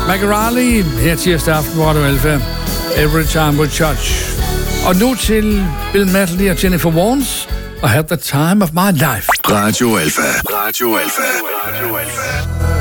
McRaleigh her tirsdag aften på Radio Alpha. Every Time We Touch. Og nu til Bill Medley og Jennifer Warnes og Have the Time of My Life. Radio Alpha. Radio Alpha. Radio Alpha.